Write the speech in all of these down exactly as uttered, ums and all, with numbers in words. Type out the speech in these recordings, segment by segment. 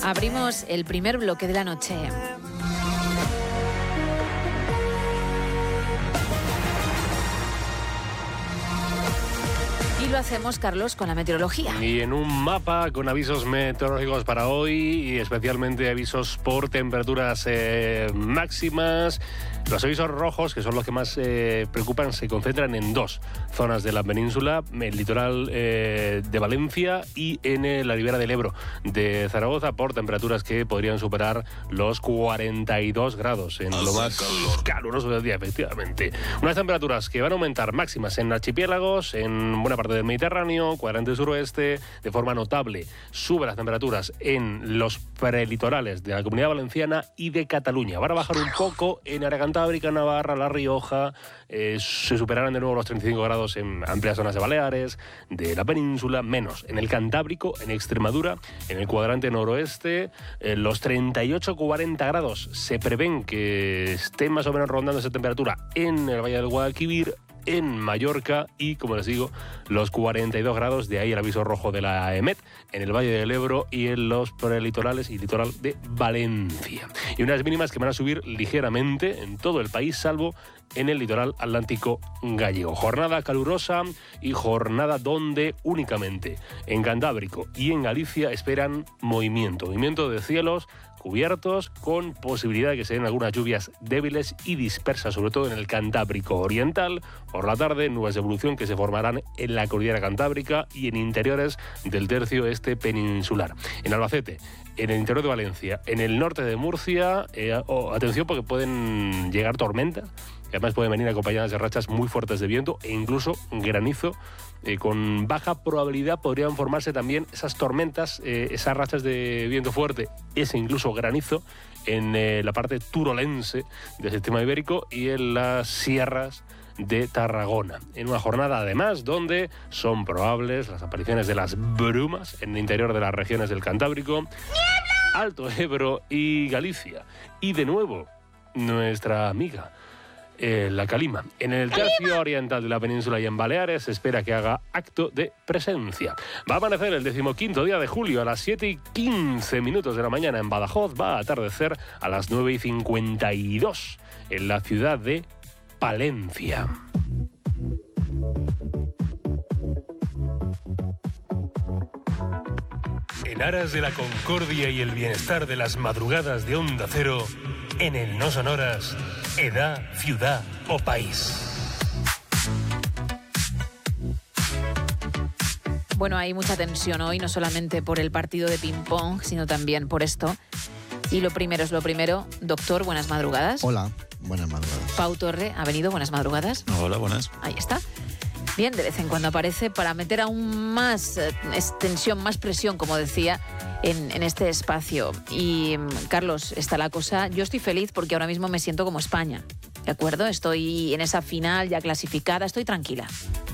Abrimos el primer bloque de la noche. Y lo hacemos, Carlos, con la meteorología. Y en un mapa con avisos meteorológicos para hoy y especialmente avisos por temperaturas eh, máximas. Los avisos rojos, que son los que más eh, preocupan, se concentran en dos zonas de la península, el litoral eh, de Valencia y en eh, la ribera del Ebro de Zaragoza, por temperaturas que podrían superar los cuarenta y dos grados en lo más caluroso del día, efectivamente. Unas temperaturas que van a aumentar máximas en archipiélagos, en buena parte del Mediterráneo, cuadrante suroeste, de forma notable. Suben las temperaturas en los prelitorales de la Comunidad Valenciana y de Cataluña. Van a bajar un poco en Aragón, Cantábrica, Navarra, La Rioja, eh, se superarán de nuevo los treinta y cinco grados en amplias zonas de Baleares, de la península, menos en el Cantábrico, en Extremadura, en el cuadrante noroeste, eh, los treinta y ocho a cuarenta grados se prevén que estén más o menos rondando esa temperatura en el Valle del Guadalquivir, en Mallorca y, como les digo, los cuarenta y dos grados, de ahí el aviso rojo de la EMET, en el Valle del Ebro y en los prelitorales y litoral de Valencia. Y unas mínimas que van a subir ligeramente en todo el país, salvo en el litoral atlántico gallego. Jornada calurosa y jornada donde únicamente en Cantábrico y en Galicia esperan movimiento, movimiento de cielos cubiertos, con posibilidad de que se den algunas lluvias débiles y dispersas, sobre todo en el Cantábrico oriental. Por la tarde, nubes de evolución que se formarán en la cordillera cantábrica y en interiores del tercio este peninsular. En Albacete, en el interior de Valencia, en el norte de Murcia, eh, oh, atención porque pueden llegar tormentas, que además pueden venir acompañadas de rachas muy fuertes de viento e incluso granizo. Eh, con baja probabilidad podrían formarse también esas tormentas, eh, esas rachas de viento fuerte, ese incluso granizo en eh, la parte turolense del sistema ibérico y en las sierras de Tarragona. En una jornada además donde son probables las apariciones de las brumas en el interior de las regiones del Cantábrico, ¡niebla!, Alto Ebro y Galicia. Y de nuevo, nuestra amiga Eh, la calima. En el tercio oriental de la península y en Baleares se espera que haga acto de presencia. Va a amanecer el decimoquinto día de julio a las siete y quince minutos de la mañana en Badajoz. Va a atardecer a las nueve y cincuenta y dos en la ciudad de Palencia. En aras de la concordia y el bienestar de las madrugadas de Onda Cero, en el No Sonoras, edad, ciudad o país. Bueno, hay mucha tensión hoy, no solamente por el partido de ping-pong, sino también por esto. Y lo primero es lo primero. Doctor, buenas madrugadas. Hola, buenas madrugadas. Pau Torre ha venido, buenas madrugadas. Hola, buenas. Ahí está. Bien, de vez en cuando aparece para meter aún más eh, tensión, más presión, como decía, en, en este espacio. Y, Carlos, está la cosa. Yo estoy feliz porque ahora mismo me siento como España, ¿de acuerdo? Estoy en esa final ya clasificada, estoy tranquila.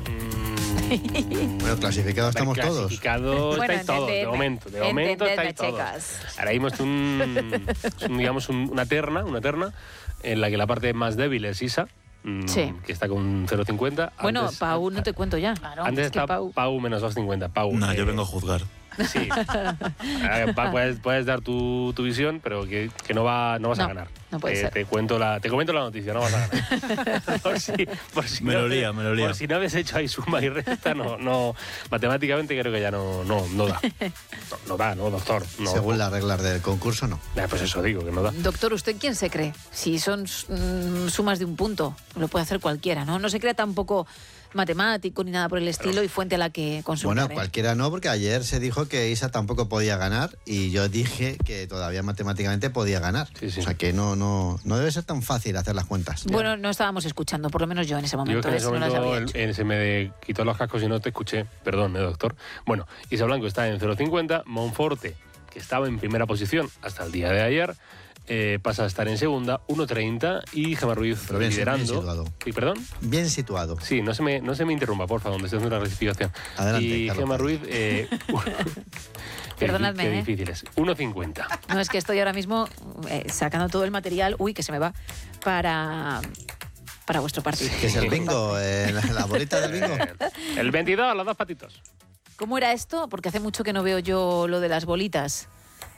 Bueno, clasificados estamos todos. Clasificados Bueno, estáis todos, de momento. De momento estáis todos. Chicas. Ahora mismo es un, un, digamos, un, una terna, una terna en la que la parte más débil es Isa. Sí. Que está con cero coma cincuenta. Bueno, antes, Pau, no te cuento ya. Claro, antes está Pau, Pau menos dos coma cincuenta. Pau. No, eh, yo vengo a juzgar. Sí. Pau, puedes, puedes dar tu, tu visión, pero que, que no, va, no vas no, a ganar. No puede eh, ser. Te, cuento la, te comento la noticia, no vas a ganar. por si, por si me no, lo lía, me lo lía. Por si no habéis hecho ahí suma y resta, no, no, matemáticamente creo que ya no, no, no da. No, no da, no, doctor. No. Según las reglas del concurso, no. Eh, pues eso digo, que no da. Doctor, ¿usted quién se cree? Si son mm, sumas de un punto, lo puede hacer cualquiera, ¿no? No se crea tampoco matemático ni nada por el estilo, y fuente a la que consultar. Bueno, ¿eh? cualquiera no, porque ayer se dijo que Isa tampoco podía ganar y yo dije que todavía matemáticamente podía ganar. Sí, sí. O sea que no, no, no debe ser tan fácil hacer las cuentas. Bueno, no estábamos escuchando, por lo menos yo en ese momento. Yo que en ese ¿eh? momento no las había el- hecho. el- se me quitó los cascos y no te escuché. Perdón, ¿eh, doctor? Bueno, Isa Blanco está en cero coma cincuenta, Monforte, que estaba en primera posición hasta el día de ayer, eh, pasa a estar en segunda, uno coma treinta, y Gemma Ruiz Pero bien, liderando. bien situado. ¿Y perdón? Bien situado. Sí, no se me, no se me interrumpa, porfa, donde esté haciendo una rectificación. Adelante, y Carlos. Gemma Ruiz, eh, qué, Perdonadme, qué ¿eh? difícil es. uno coma cincuenta. No, es que estoy ahora mismo eh, sacando todo el material, uy, que se me va, para, para vuestro partido. Que es el bingo, eh, la, la bolita del bingo. El veintidós, los dos patitos. ¿Cómo era esto? Porque hace mucho que no veo yo lo de las bolitas.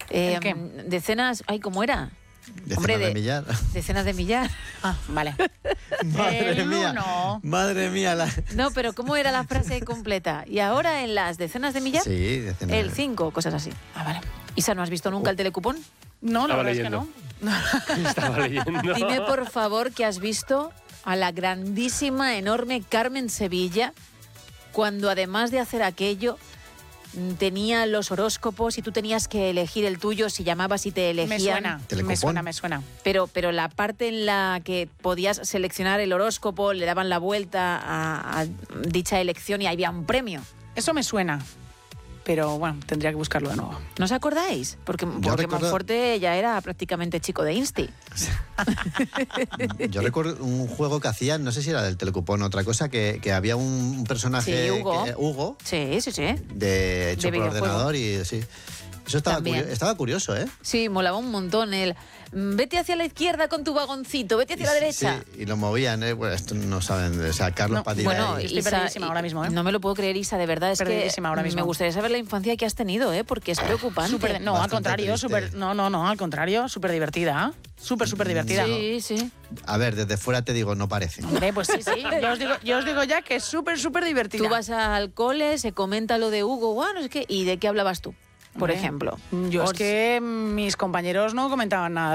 Eh, ¿El qué? Decenas, ay, ¿cómo era? Decenas Hombre, de millar. Decenas de millar. Ah, vale. Madre El mía. uno. Madre mía. La... No, pero ¿cómo era la frase completa? Y ahora en las decenas de millar, Sí, decenas. el cinco, cosas así. Ah, vale. Isa, ¿no has visto nunca el telecupón? No, la Estaba verdad leyendo. es que no. Estaba leyendo. Dime, por favor, que has visto a la grandísima, enorme Carmen Sevilla cuando además de hacer aquello tenía los horóscopos y tú tenías que elegir el tuyo si llamabas y te elegían. Me suena, Telecupón. me suena, me suena. Pero, pero la parte en la que podías seleccionar el horóscopo, le daban la vuelta a, a dicha elección y había un premio. Eso me suena. Pero bueno, tendría que buscarlo de nuevo. ¿No os acordáis? Porque, porque recuerdo- Monforte ya era prácticamente chico de Insti. Yo recuerdo un juego que hacían, no sé si era del telecupón o otra cosa, que, que había un personaje... Sí, Hugo. que- Hugo, Sí, sí, sí. de hecho De por videojuego. ordenador y sí. Eso estaba, También. curio- estaba curioso, ¿eh? Sí, molaba un montón el mm, vete hacia la izquierda con tu vagoncito, vete hacia la Y- derecha. Sí, y lo movían, ¿eh? Bueno, esto no saben, o sea, Carlos No, Padilla Bueno, y- Estoy perdidísima ahora mismo, ¿eh? No me lo puedo creer, Isa, de verdad. Es que Perdidísima ahora mismo. me gustaría saber la infancia que has tenido, ¿eh? Porque es preocupante. Súper- no, Bastante al contrario, triste. súper, no, no, no, al contrario, súper divertida. Súper, súper divertida. Sí, sí. A ver, desde fuera te digo, no parece. Hombre, pues sí, sí. Yo os digo, yo os digo ya que es súper, súper divertida. Tú vas al cole, se comenta lo de Hugo, guau, no sé qué, ¿y de qué hablabas tú, por Hombre, ejemplo? Yo es Os- que mis compañeros no comentaban nada